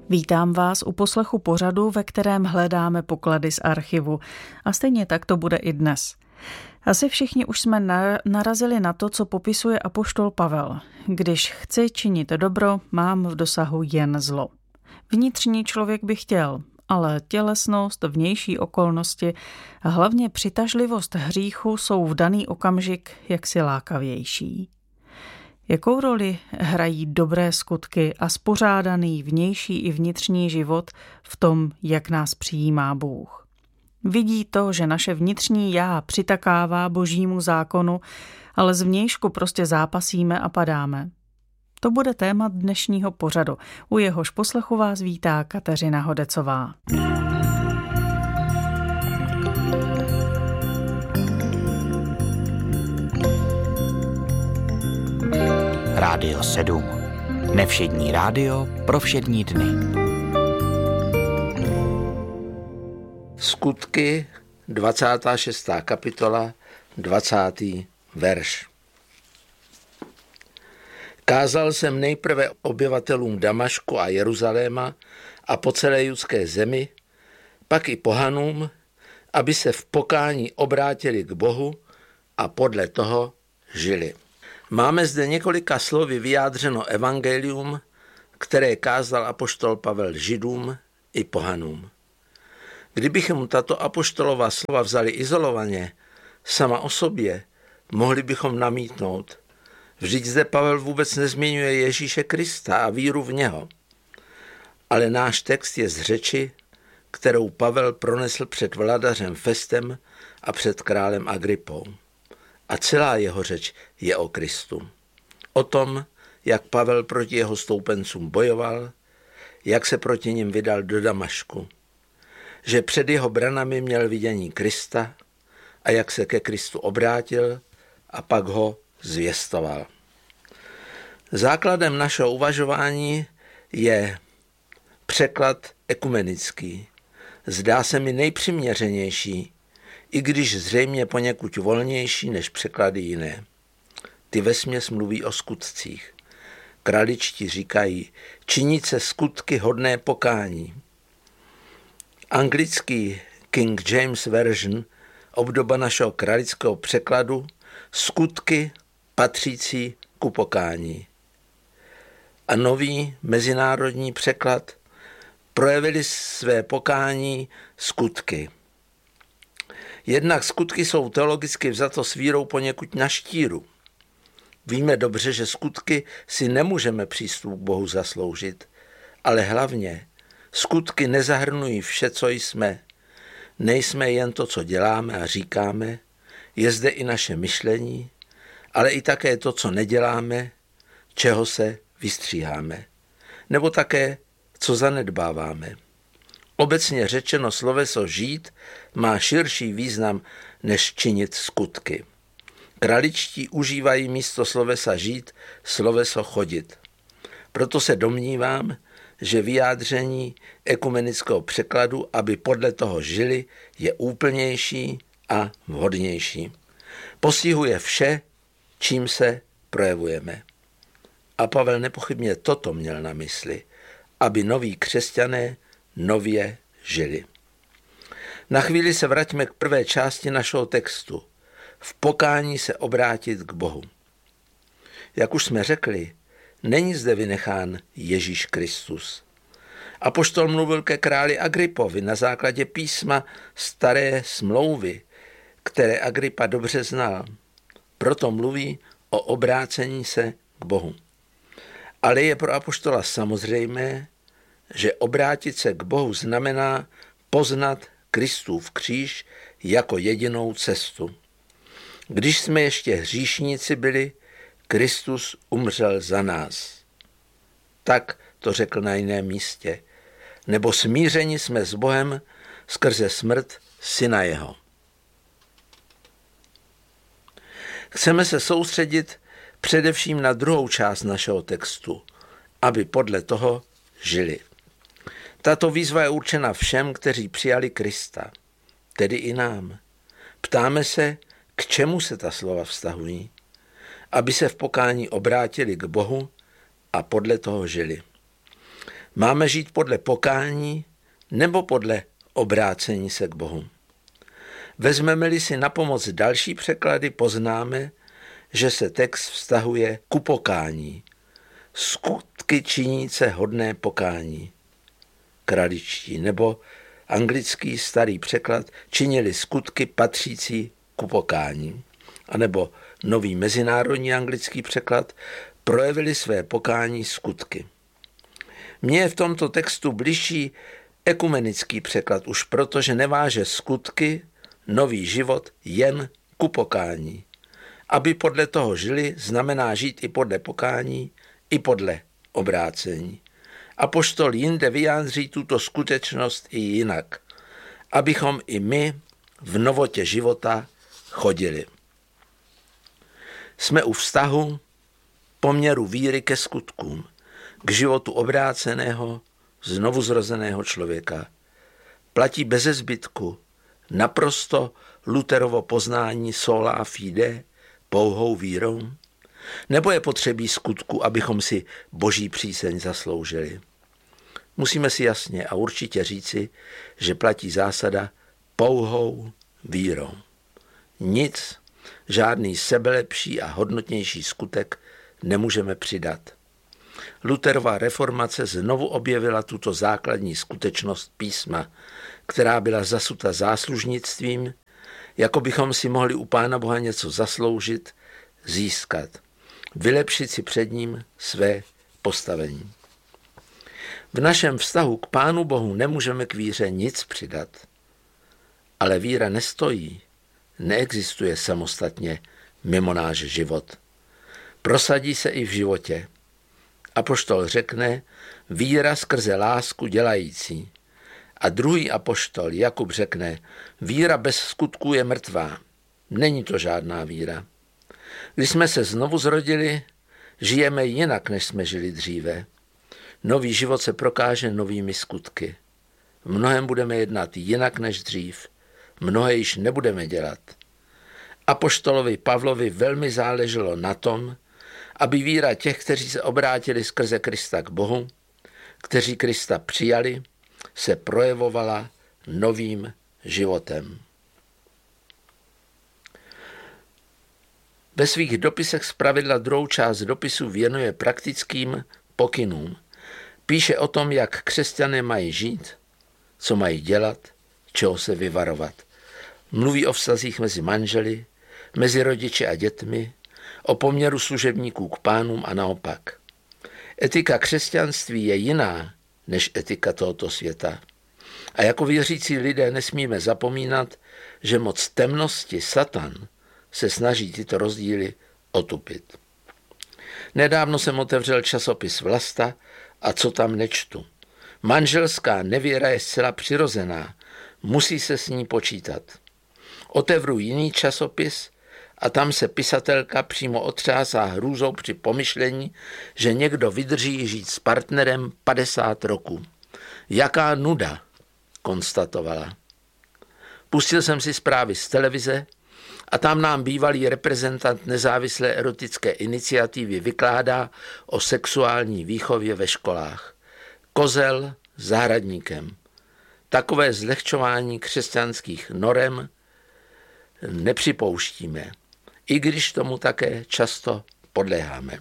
Vítám vás u poslechu pořadu, ve kterém hledáme poklady z archivu. A stejně tak to bude i dnes. Asi všichni už jsme narazili na to, co popisuje apoštol Pavel. Když chci činit dobro, mám v dosahu jen zlo. Vnitřní člověk by chtěl, ale tělesnost, vnější okolnosti a hlavně přitažlivost hříchu jsou v daný okamžik jaksi lákavější. Jakou roli hrají dobré skutky a spořádaný vnější i vnitřní život v tom, jak nás přijímá Bůh? Vidí to, že naše vnitřní já přitakává božímu zákonu, ale zvnějšku prostě zápasíme a padáme. To bude téma dnešního pořadu. U jehož poslechu vás vítá Kateřina Hodecová. Rádio 7. Nevšední rádio pro všední dny. Skutky, 26. kapitola, 20. verš. Kázal jsem nejprve obyvatelům Damašku a Jeruzaléma a po celé judské zemi, pak i pohanům, aby se v pokání obrátili k Bohu a podle toho žili. Máme zde několika slovy vyjádřeno evangelium, které kázal apoštol Pavel Židům i pohanům. Kdybychom tato apoštolová slova vzali izolovaně, sama o sobě, mohli bychom namítnout. Vždyť zde Pavel vůbec nezmiňuje Ježíše Krista a víru v něho. Ale náš text je z řeči, kterou Pavel pronesl před vladařem Festem a před králem Agripou. A celá jeho řeč je o Kristu. O tom, jak Pavel proti jeho stoupencům bojoval, jak se proti nim vydal do Damašku, že před jeho branami měl vidění Krista a jak se ke Kristu obrátil a pak ho zvěstoval. Základem našeho uvažování je překlad ekumenický. Zdá se mi nejpřiměřenější, i když zřejmě poněkud volnější než překlady jiné. Ty vesměs mluví o skutcích. Kraličtí říkají, činit se skutky hodné pokání. Anglický King James Version, obdoba našeho kralického překladu, skutky patřící ku pokání. A nový mezinárodní překlad, projevili své pokání skutky. Jednak skutky jsou teologicky vzato s vírou poněkud na štíru. Víme dobře, že skutky si nemůžeme přístup k Bohu zasloužit, ale hlavně skutky nezahrnují vše, co jsme. Nejsme jen to, co děláme a říkáme, je zde i naše myšlení, ale i také to, co neděláme, čeho se vystříháme, nebo také, co zanedbáváme. Obecně řečeno sloveso žít má širší význam, než činit skutky. Kraličtí užívají místo slovesa žít sloveso chodit. Proto se domnívám, že vyjádření ekumenického překladu, aby podle toho žili, je úplnější a vhodnější. Postihuje vše, čím se projevujeme. A Pavel nepochybně toto měl na mysli, aby noví křesťané nově žili. Na chvíli se vraťme k prvé části našeho textu. V pokání se obrátit k Bohu. Jak už jsme řekli, není zde vynechán Ježíš Kristus. Apoštol mluvil ke králi Agripovi na základě písma Staré smlouvy, které Agripa dobře znal. Proto mluví o obrácení se k Bohu. Ale je pro apoštola samozřejmé, že obrátit se k Bohu znamená poznat Kristův kříž jako jedinou cestu. Když jsme ještě hříšníci byli, Kristus umřel za nás. Tak to řekl na jiném místě. Nebo smířeni jsme s Bohem skrze smrt syna jeho. Chceme se soustředit především na druhou část našeho textu, aby podle toho žili. Tato výzva je určena všem, kteří přijali Krista, tedy i nám. Ptáme se, k čemu se ta slova vztahují, aby se v pokání obrátili k Bohu a podle toho žili. Máme žít podle pokání nebo podle obrácení se k Bohu? Vezmeme-li si na pomoc další překlady, poznáme, že se text vztahuje ku pokání. Skutky činíce hodné pokání. Kraličtí nebo anglický starý překlad činili skutky patřící ku pokání. A nebo nový mezinárodní anglický překlad projevili své pokání skutky. Mně je v tomto textu bližší ekumenický překlad už proto, že neváže skutky, nový život jen ku pokání. Aby podle toho žili, znamená žít i podle pokání, i podle obrácení. Apoštol jinde vyjádří tuto skutečnost i jinak, abychom i my v novotě života chodili. Jsme u vztahu poměru víry ke skutkům, k životu obráceného, znovuzrozeného člověka. Platí beze zbytku naprosto Lutherovo poznání sola fide, pouhou vírou? Nebo je potřebí skutku, abychom si boží příseň zasloužili? Musíme si jasně a určitě říci, že platí zásada pouhou vírou. Nic, žádný sebelepší a hodnotnější skutek nemůžeme přidat. Lutherova reformace znovu objevila tuto základní skutečnost písma, která byla zasuta záslužnictvím, jako bychom si mohli u Pána Boha něco zasloužit, získat, vylepšit si před ním své postavení. V našem vztahu k Pánu Bohu nemůžeme k víře nic přidat, ale víra nestojí, neexistuje samostatně mimo náš život. Prosadí se i v životě. Apoštol řekne, víra skrze lásku dělající. A druhý apoštol Jakub řekne, víra bez skutků je mrtvá. Není to žádná víra. Když jsme se znovu zrodili, žijeme jinak, než jsme žili dříve. Nový život se prokáže novými skutky. V mnohem budeme jednat jinak než dřív. Mnohé již nebudeme dělat. Apoštolovi Pavlovi velmi záleželo na tom, aby víra těch, kteří se obrátili skrze Krista k Bohu, kteří Krista přijali, se projevovala novým životem. Ve svých dopisech zpravidla druhou část dopisu věnuje praktickým pokynům. Píše o tom, jak křesťané mají žít, co mají dělat, čeho se vyvarovat. Mluví o vztazích mezi manželi, mezi rodiči a dětmi, o poměru služebníků k pánům a naopak. Etika křesťanství je jiná než etika tohoto světa. A jako věřící lidé nesmíme zapomínat, že moc temnosti Satan se snaží tyto rozdíly otupit. Nedávno jsem otevřel časopis Vlasta a co tam nečtu. Manželská nevěra je zcela přirozená, musí se s ní počítat. Otevřu jiný časopis a tam se pisatelka přímo otřásá hrůzou při pomyšlení, že někdo vydrží žít s partnerem 50 roků. Jaká nuda, konstatovala. Pustil jsem si zprávy z televize a tam nám bývalý reprezentant nezávislé erotické iniciativy vykládá o sexuální výchově ve školách. Kozel zahradníkem. Takové zlehčování křesťanských norem nepřipouštíme, i když tomu také často podléháme.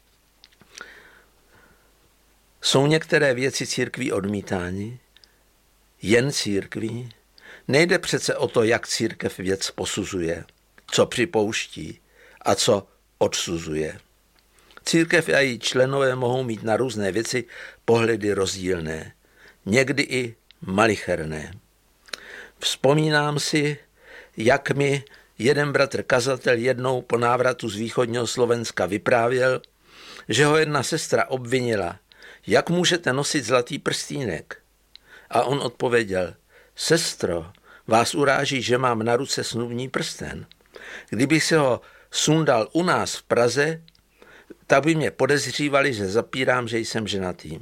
Jsou některé věci církví odmítány? Jen církví? Nejde přece o to, jak církev věc posuzuje, co připouští a co odsuzuje. Církev a její členové mohou mít na různé věci pohledy rozdílné, někdy i malicherné. Vzpomínám si, jak mi jeden bratr kazatel jednou po návratu z východního Slovenska vyprávěl, že ho jedna sestra obvinila, jak můžete nosit zlatý prstýnek. A on odpověděl, sestro, vás uráží, že mám na ruce snubní prsten. Kdybych si ho sundal u nás v Praze, tak by mě podezřívali, že zapírám, že jsem ženatý.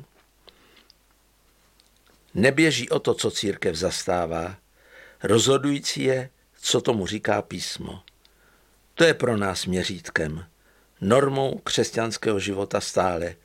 Neběží o to, co církev zastává. Rozhodující je, co tomu říká písmo. To je pro nás měřítkem, normou křesťanského života stále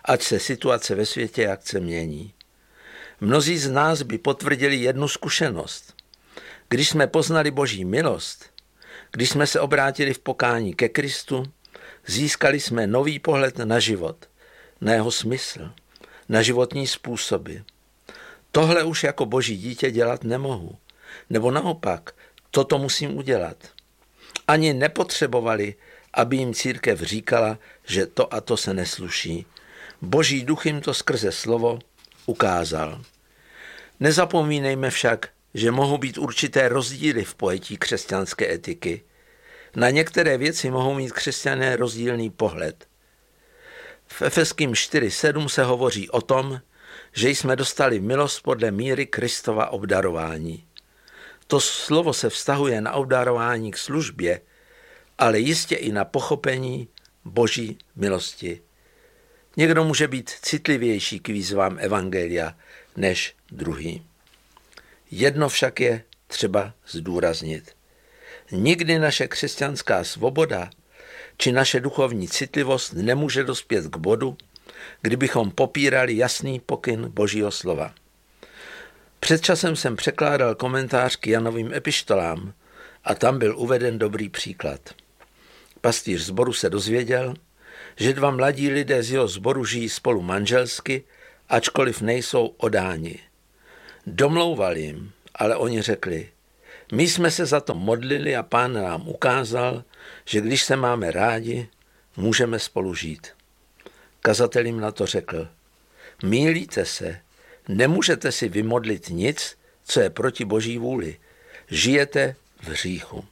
ať se situace ve světě jak se mění. Mnozí z nás by potvrdili jednu zkušenost. Když jsme poznali Boží milost, když jsme se obrátili v pokání ke Kristu, získali jsme nový pohled na život, na jeho smysl, na životní způsoby. Tohle už jako Boží dítě dělat nemohu. Nebo naopak, toto musím udělat. Ani nepotřebovali, aby jim církev říkala, že to a to se nesluší. Boží duch jim to skrze slovo ukázal. Nezapomínejme však, že mohou být určité rozdíly v pojetí křesťanské etiky. Na některé věci mohou mít křesťané rozdílný pohled. V Efeským 4:7 se hovoří o tom, že jsme dostali milost podle míry Kristova obdarování. To slovo se vztahuje na obdarování k službě, ale jistě i na pochopení Boží milosti. Někdo může být citlivější k výzvám evangelia než druhý. Jedno však je třeba zdůraznit. Nikdy naše křesťanská svoboda či naše duchovní citlivost nemůže dospět k bodu, kdybychom popírali jasný pokyn Božího slova. Před časem jsem překládal komentář k Janovým epištolám a tam byl uveden dobrý příklad. Pastýř sboru se dozvěděl, že 2 mladí lidé z jeho sboru žijí spolu manželsky, ačkoliv nejsou odáni. Domlouval jim, ale oni řekli, my jsme se za to modlili a Pán nám ukázal, že když se máme rádi, můžeme spolu žít. Kazatel jim na to řekl, mýlíte se, nemůžete si vymodlit nic, co je proti Boží vůli. Žijete v hříchu.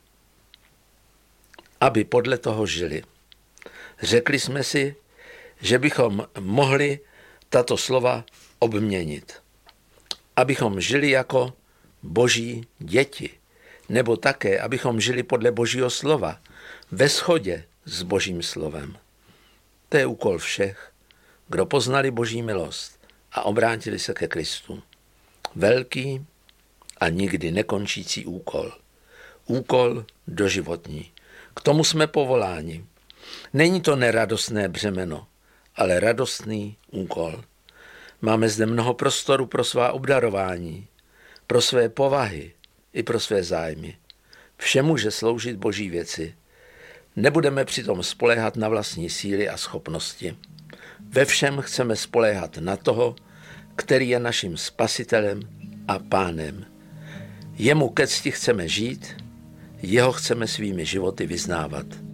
Aby podle toho žili. Řekli jsme si, že bychom mohli tato slova obměnit. Abychom žili jako Boží děti, nebo také, abychom žili podle Božího slova, ve shodě s Božím slovem. To je úkol všech, kdo poznali Boží milost a obrátili se ke Kristu. Velký a nikdy nekončící úkol. Úkol doživotní. K tomu jsme povoláni. Není to neradostné břemeno, ale radostný úkol. Máme zde mnoho prostoru pro svá obdarování, pro své povahy i pro své zájmy. Vše může sloužit Boží věci. Nebudeme přitom spoléhat na vlastní síly a schopnosti. Ve všem chceme spoléhat na toho, který je naším spasitelem a pánem. Jemu ke cti chceme žít, jeho chceme svými životy vyznávat.